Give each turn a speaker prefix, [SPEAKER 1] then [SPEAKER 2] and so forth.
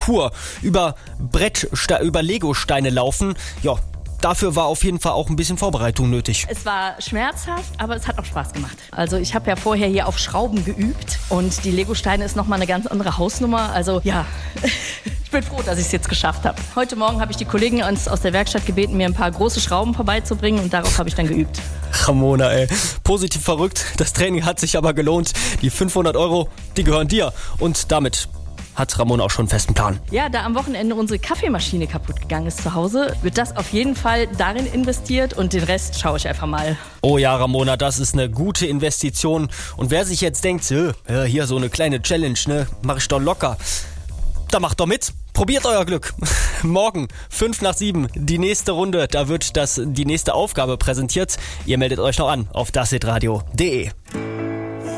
[SPEAKER 1] Parcours über über Lego-Steine laufen. Ja, dafür war auf jeden Fall auch ein bisschen Vorbereitung nötig.
[SPEAKER 2] Es war schmerzhaft, aber es hat auch Spaß gemacht. Also ich habe ja vorher hier auf Schrauben geübt und die Lego-Steine ist nochmal eine ganz andere Hausnummer. Also ja, ich bin froh, dass ich es jetzt geschafft habe. Heute Morgen habe ich die Kollegen aus der Werkstatt gebeten, mir ein paar große Schrauben vorbeizubringen und darauf habe ich dann geübt.
[SPEAKER 1] Ramona, ey, positiv verrückt. Das Training hat sich aber gelohnt. Die 500 €, die gehören dir. Und damit hat Ramona auch schon einen festen Plan.
[SPEAKER 2] Ja, da am Wochenende unsere Kaffeemaschine kaputt gegangen ist zu Hause, wird das auf jeden Fall darin investiert und den Rest schaue ich einfach mal.
[SPEAKER 1] Oh ja, Ramona, das ist eine gute Investition. Und wer sich jetzt denkt, hier so eine kleine Challenge, ne, mach ich doch locker. Da macht doch mit. Probiert euer Glück. Morgen, 6:55, die nächste Runde. Da wird die nächste Aufgabe präsentiert. Ihr meldet euch noch an auf dashitradio.de.